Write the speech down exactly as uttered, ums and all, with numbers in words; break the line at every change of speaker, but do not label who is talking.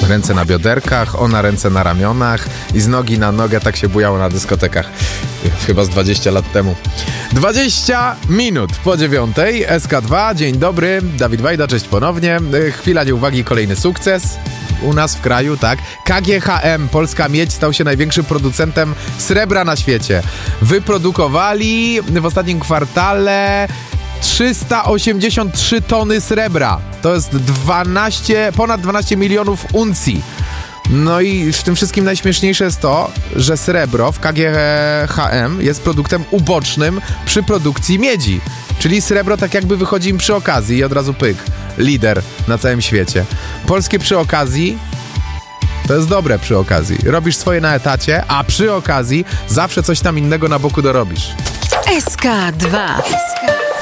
Ręce na bioderkach, ona ręce na ramionach i z nogi na nogę tak się bujało na dyskotekach. Chyba z dwadzieścia lat temu. dwadzieścia minut po dziewiątej, S K dwa, dzień dobry, Dawid Wajda, cześć ponownie. Chwila nieuwagi, kolejny sukces u nas w kraju, tak. K G H M, Polska Miedź, stał się największym producentem srebra na świecie. Wyprodukowali w ostatnim kwartale trzysta osiemdziesiąt trzy tony srebra. To jest dwanaście, ponad dwanaście milionów uncji. No i w tym wszystkim najśmieszniejsze jest to, że srebro w K G H M jest produktem ubocznym przy produkcji miedzi. Czyli srebro tak jakby wychodzi im przy okazji i od razu pyk. Lider na całym świecie. Polskie przy okazji to jest dobre przy okazji. Robisz swoje na etacie, a przy okazji zawsze coś tam innego na boku dorobisz.
S K dwa.